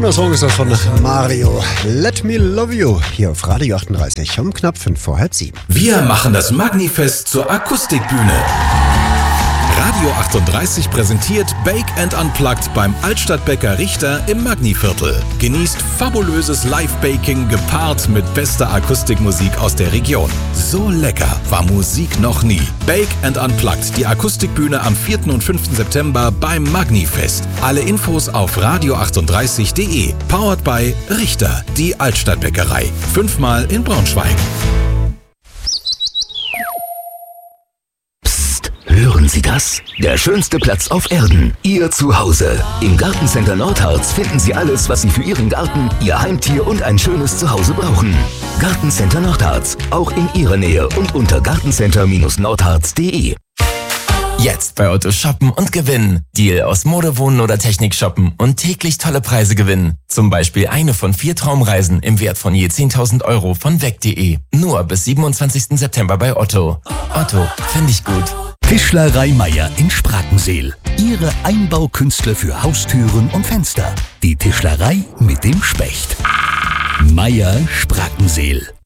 Der Song ist das von Mario. Let Me Love You. Hier auf Radio 38 um knapp 6:55. Wir machen das Magnifest zur Akustikbühne. Radio 38 präsentiert Bake & Unplugged beim Altstadtbäcker Richter im Magniviertel. Genießt fabulöses Live-Baking gepaart mit bester Akustikmusik aus der Region. So lecker war Musik noch nie. Bake & Unplugged, die Akustikbühne am 4. und 5. September beim Magnifest. Alle Infos auf radio38.de. Powered by Richter, die Altstadtbäckerei. 5-mal in Braunschweig. Hören Sie das? Der schönste Platz auf Erden. Ihr Zuhause. Im Gartencenter Nordharz finden Sie alles, was Sie für Ihren Garten, Ihr Heimtier und ein schönes Zuhause brauchen. Gartencenter Nordharz. Auch in Ihrer Nähe und unter gartencenter-nordharz.de. Jetzt bei Otto shoppen und gewinnen. Deal aus Mode, Wohnen oder Technik shoppen und täglich tolle Preise gewinnen. Zum Beispiel eine von 4 Traumreisen im Wert von je 10.000 Euro von weg.de. Nur bis 27. September bei Otto. Otto, finde ich gut. Tischlerei Meier in Sprakensehl. Ihre Einbaukünstler für Haustüren und Fenster. Die Tischlerei mit dem Specht. Meier Sprakensehl.